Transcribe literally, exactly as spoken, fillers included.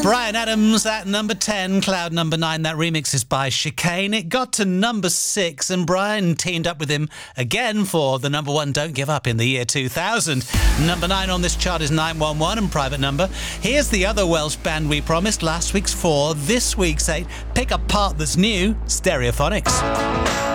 Bryan Adams at number ten, Cloud number nine. That remix is by Chicane. It got to number six, and Bryan teamed up with him again for the number one Don't Give Up in the year two thousand. Number nine on this chart is nine one one and Private Number. Here's the other Welsh band we promised, last week's four, this week's eight. Pick a part that's new, Stereophonics.